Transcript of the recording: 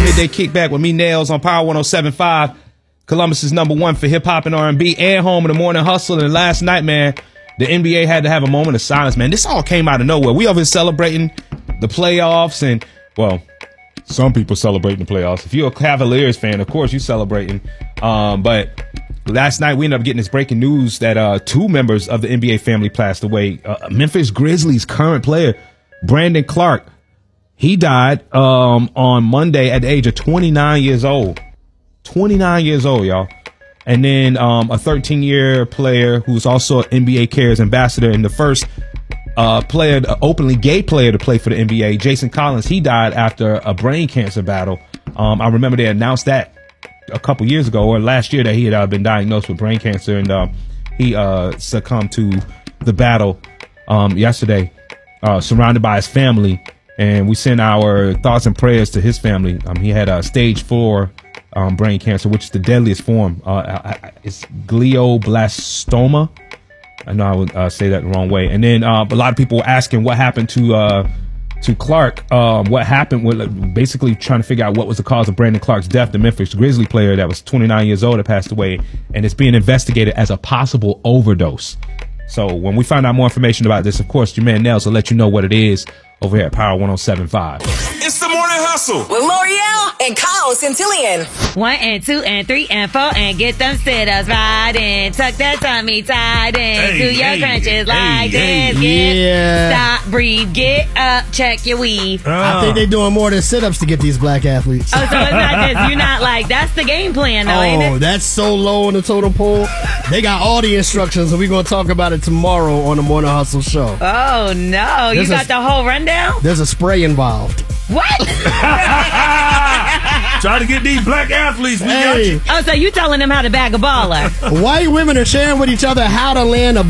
Midday Kickback with me, Nails, on Power 107.5. Columbus's #1 for hip hop and R&B, and home of the Morning Hustle. And last night, man, the NBA had to have a moment of silence, man. This all came out of nowhere. We over here celebrating the playoffs, and, well, some people celebrating the playoffs. If you're a Cavaliers fan, of course you're celebrating. But last night we ended up getting this breaking news that 2 members of the NBA family passed away. Memphis Grizzlies current player Brandon Clark, he died on Monday at the age of 29 years old. 29 years old, y'all. And then a 13-year player who's also an NBA Cares ambassador and the first openly gay player to play for the NBA, Jason Collins, he died after a brain cancer battle. I remember they announced that a couple years ago or last year that he had been diagnosed with brain cancer, and he succumbed to the battle yesterday, surrounded by his family. And we send our thoughts and prayers to his family. He had stage 4 brain cancer, which is the deadliest form. It's glioblastoma. I know I would say that the wrong way. And then a lot of people were asking what happened to Clark. What happened with basically trying to figure out what was the cause of Brandon Clark's death, the Memphis Grizzly player that was 29 years old that passed away. And it's being investigated as a possible overdose. So when we find out more information about this, of course, your man Nels will let you know what it is over here at Power 107.5. It's the Morning Hustle with L'Oreal and Kyle Centillion. 1 and 2 and 3 and 4 and get them sit-ups right in. Tuck that tummy tight in. Do your crunches like this. Stop, breathe, get up, check your weave. I think they're doing more than sit-ups to get these black athletes. Oh, so it's not this. You're not like, that's the game plan, though, ain't it? Oh, that's so low on the totem pole. They got all the instructions, and we're going to talk about it tomorrow on the Morning Hustle show. Oh, no. You got the whole rundown? There's a spray involved. What? Try to get these black athletes. We got you. Oh, so you telling them how to bag a baller? White women are sharing with each other how to land a